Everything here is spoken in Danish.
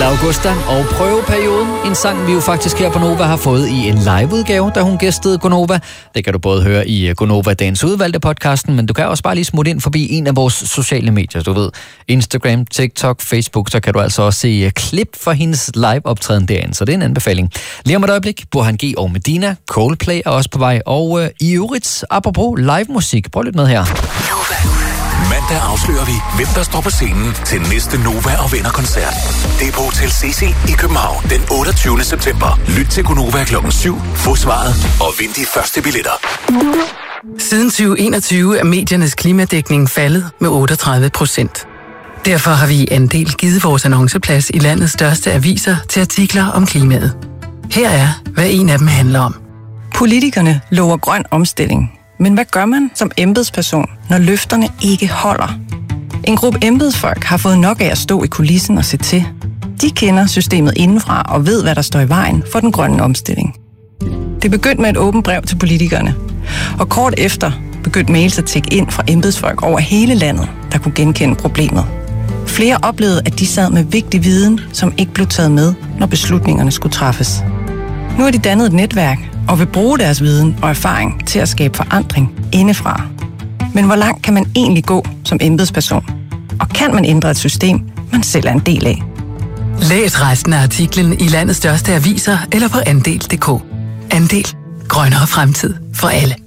Stella Augusta og Prøveperioden. En sang, vi jo faktisk her på Nova har fået i en liveudgave, da hun gæstede Gonova. Det kan du både høre i Gonova Dagens Udvalgte podcasten, men du kan også bare lige smutte ind forbi en af vores sociale medier. Du ved, Instagram, TikTok, Facebook, så kan du altså også se klip for hendes live-optræden derinde. Så det er en anbefaling. Lige om et øjeblik, Burhan G og Medina, Coldplay er også på vej. Og i øvrigt, apropos live-musik, prøv lidt med her. Mandag afslører vi, hvem der står på scenen til næste Nova og Venner-koncert. Det er på Hotel Cecil i København den 28. september. Lyt til Gonova klokken 7, få svaret og vind de første billetter. Siden 2021 er mediernes klimadækning faldet med 38%. Derfor har vi i Andel givet vores annonceplads i landets største aviser til artikler om klimaet. Her er, hvad en af dem handler om. Politikerne lover grøn omstilling. Men hvad gør man som embedsperson, når løfterne ikke holder? En gruppe embedsfolk har fået nok af at stå i kulissen og se til. De kender systemet indenfra og ved, hvad der står i vejen for den grønne omstilling. Det begyndte med et åbent brev til politikerne. Og kort efter begyndte mails at tikke ind fra embedsfolk over hele landet, der kunne genkende problemet. Flere oplevede, at de sad med vigtig viden, som ikke blev taget med, når beslutningerne skulle træffes. Nu har de dannet et netværk og vil bruge deres viden og erfaring til at skabe forandring indefra. Men hvor langt kan man egentlig gå som embedsperson? Og kan man ændre et system, man selv er en del af? Læs resten af artiklen i landets største aviser eller på andel.dk. Andel. Grønnere fremtid for alle.